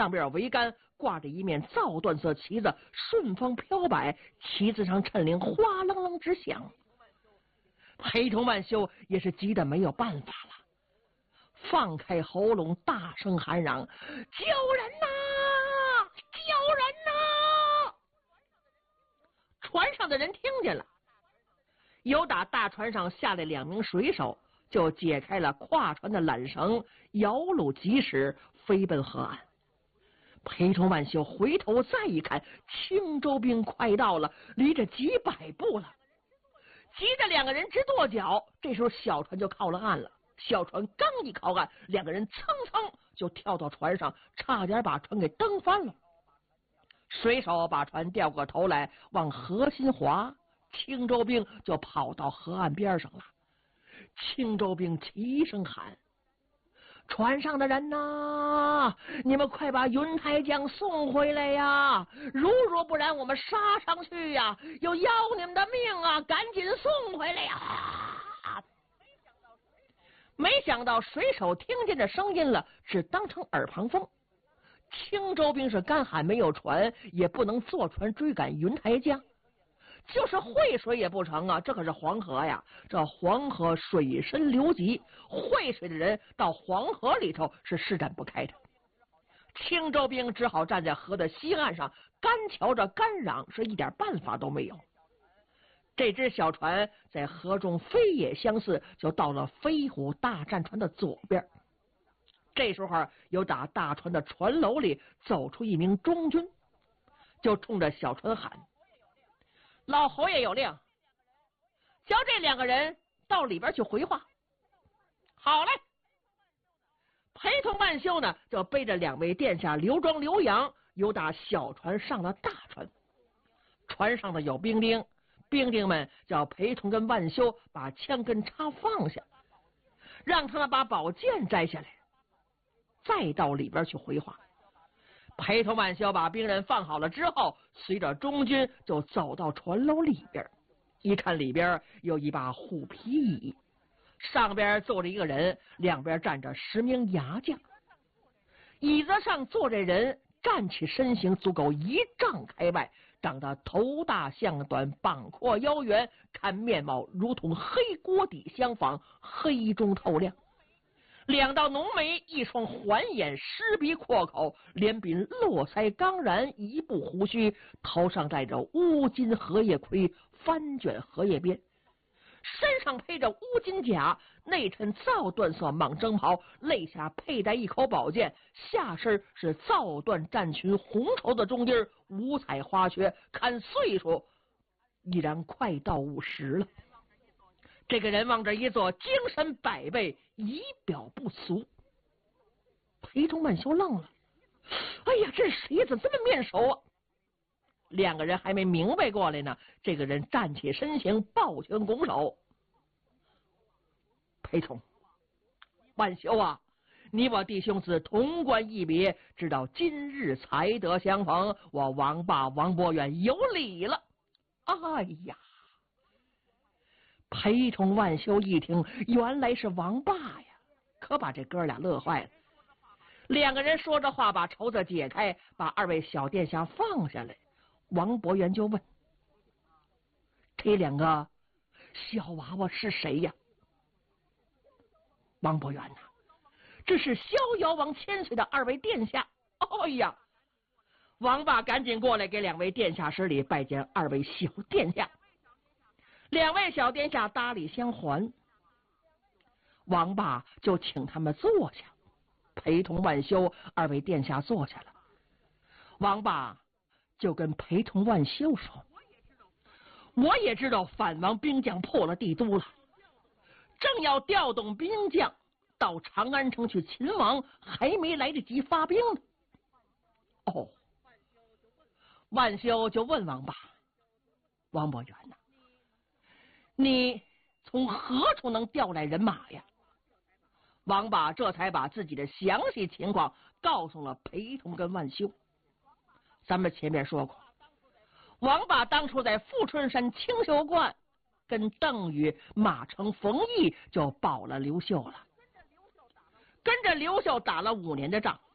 上边有桅杆，挂着一面皂缎色旗子，顺风飘摆，旗子上衬铃哗楞楞直响。裴同万修也是急得没有办法了，放开喉咙大声喊嚷：“救人呐！救人呐！”船上的人听见了，由打大船上下来2名水手，就解开了跨船的缆绳，摇橹疾驶，飞奔河岸。裴同万修回头再一看，青州兵快到了，离着几百步了。急着2个人直跺脚，这时候小船就靠了岸了。小船刚一靠岸，2个人蹭蹭就跳到船上，差点把船给蹬翻了。水手把船掉过头来往河心划，青州兵就跑到河岸边上了。青州兵齐声喊：“船上的人呐，你们快把云台将送回来呀！如不然，我们杀上去呀！要你们的命啊！赶紧送回来呀！”没想到水手听见这声音了，只当成耳旁风。青州兵是干旱没有船，也不能坐船追赶云台江，就是会水也不成啊！这可是黄河呀，这黄河水深流急，会水的人到黄河里头是施展不开的。青州兵只好站在河的西岸上，干瞧着干嚷，是一点办法都没有。这只小船在河中飞也相似，就到了飞虎大战船的左边。这时候有打大船的船楼里走出一名中军，就冲着小船喊：“老侯爷有令，叫这2个人到里边去回话。”好嘞。裴同万修呢，就背着2位殿下刘庄、刘洋，由打小船上了大船。船上的有兵丁，兵丁们叫裴同跟万修把枪跟叉放下，让他们把宝剑摘下来，再到里边去回话。裴同万修把兵人放好了之后，随着中军就走到船楼里边，一看里边有一把虎皮椅，上边坐着一个人，两边站着10名牙将。椅子上坐着人，站起身形足够1丈开外，长得头大项短，膀阔腰圆，看面貌如同黑锅底相仿，黑中透亮。2道浓眉，一双环眼，狮鼻阔口，脸鬓络腮刚然，一部胡须，头上戴着乌金荷叶盔，翻卷荷叶边，身上披着乌金甲，内衬皂缎色蟒征袍，肋下佩戴一口宝剑，下身是皂缎战裙，红绸的中间，五彩花靴，看岁数已然快到50了。这个人往这一坐，精神百倍，仪表不俗。裴同万修愣了，哎呀，这谁怎么这么面熟啊？2个人还没明白过来呢，这个人站起身形，抱拳拱手：“裴同，万修啊，你我弟兄自同关一别，直到今日才得相逢，我王霸王伯远有礼了。”哎呀！裴同万修一听，原来是王霸呀，可把这哥俩乐坏了。2个人说着话，把绸子解开，把2位小殿下放下来。王伯元就问：“这2个小娃娃是谁呀？”王伯元呐，这是逍遥王千岁的2位殿下。哎呀！王霸赶紧过来给2位殿下施礼，拜见2位小殿下。2位小殿下搭理相还，王霸就请他们坐下。裴同万修2位殿下坐下了，王霸就跟裴同万修说：“我也知道反王兵将破了帝都了，正要调动兵将到长安城去擒王，还没来得及发兵呢。”哦，万修就问王霸：“王伯元呐，你从何处能调来人马呀？”王霸这才把自己的详细情况告诉了裴同跟万修。咱们前面说过，王霸当初在富春山青秀观跟邓禹、马成、冯异就保了刘秀了，跟着刘秀打了5年的仗。